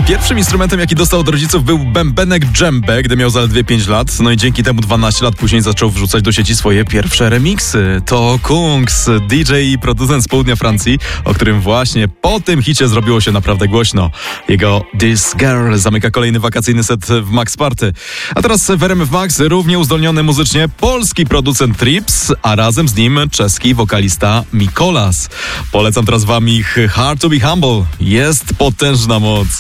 Pierwszym instrumentem, jaki dostał od rodziców, był bębenek dżembe, gdy miał zaledwie 5 lat. No i dzięki temu 12 lat później zaczął wrzucać do sieci swoje pierwsze remiksy. To Kungs, DJ i producent z południa Francji, o którym właśnie po tym hicie zrobiło się naprawdę głośno. Jego This Girl zamyka kolejny wakacyjny set w Max Party. A teraz w RMF Max równie uzdolniony muzycznie polski producent Trips, a razem z nim czeski wokalista Mikolas. Polecam teraz wam ich Hard to be Humble. Jest potężna moc.